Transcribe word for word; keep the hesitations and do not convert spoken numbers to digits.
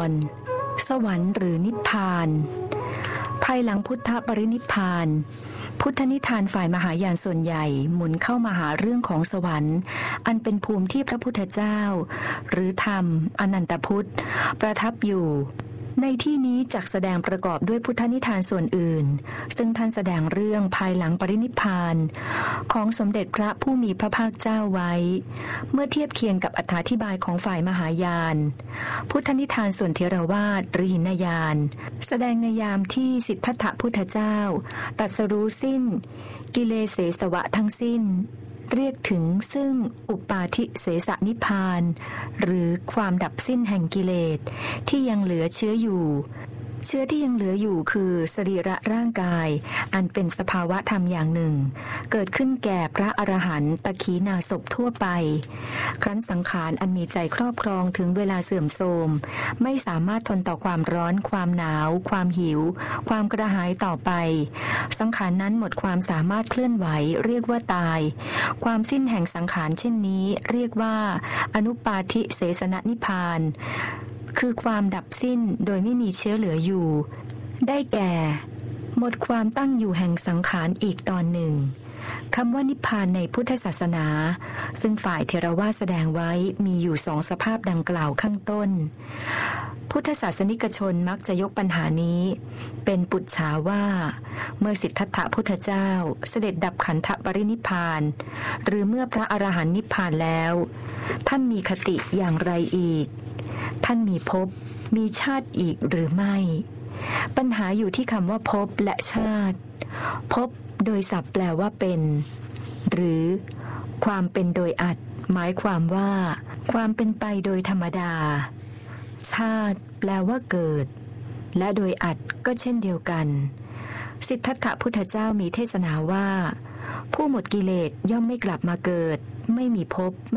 รสวรรค์หรือนิพพานภายหลังพุทธปรินิพพานพุทธนิทานฝ่ายมหายานส่วนใหญ่หมุนเข้ามาหาเรื่องของสวรรค์อันเป็นภูมิที่พระพุทธเจ้าหรือธรรมอนันตพุทธประทับอยู่ในที่นี้จักแสดงประกอบด้วยพุทธนิทานส่วนอื่นซึ่งท่านแสดงเรื่องภายหลังปรินิพพานของสมเด็จพระผู้มีพระภาคเจ้าไว้เมื่อเทียบเคียงกับอธิบายของฝ่ายมหายานพุทธนิทานส่วนเทรวาทหรือหินยานแสดงในยามที่สิทธัตถะพุทธเจ้าตรัสรู้สิ้นกิเลสเสวะทั้งสิ้นเรียกถึงซึ่งอุปาทิเสสนิพพานหรือความดับสิ้นแห่งกิเลสที่ยังเหลือเชื้ออยู่เชื้อที่ยังเหลืออยู่คือสรีระร่างกายอันเป็นสภาวะธรรมอย่างหนึ่งเกิดขึ้นแก่พระอรหันตตขีณาสพทั่วไปครั้นสังขารอันมีใจครอบครองถึงเวลาเสื่อมโทรมไม่สามารถทนต่อความร้อนความหนาวความหิวความกระหายต่อไปสังขารนั้นหมดความสามารถเคลื่อนไหวเรียกว่าตายความสิ้นแห่งสังขารเช่นนี้เรียกว่าอนุปาทิเสสนนิพพานคือความดับสิ้นโดยไม่มีเชื้อเหลืออยู่ได้แก่หมดความตั้งอยู่แห่งสังขารอีกตอนหนึ่งคำว่านิพพานในพุทธศาสนาซึ่งฝ่ายเทรวาทแสดงไว้มีอยู่สองสภาพดังกล่าวข้างต้นพุทธศาสนิกชนมักจะยกปัญหานี้เป็นปุจฉาว่าเมื่อสิทธัตถะพุทธเจ้าเสด็จดับขันธปรินิพพานหรือเมื่อพระอรหันต์นิพพานแล้วท่านมีคติอย่างไรอีกท่านมีภพมีชาติอีกหรือไม่ปัญหาอยู่ที่คำว่าภพและชาติภพโดยศัพท์แปลว่าเป็นหรือความเป็นโดยอัตหมายความว่าความเป็นไปโดยธรรมดาชาติแปลว่าเกิดและโดยอัตก็เช่นเดียวกันสิทธัตถะพุทธเจ้ามีเทศนาว่าผู้หมดกิเลสย่อมไม่กลับมาเกิดไม่มีภพ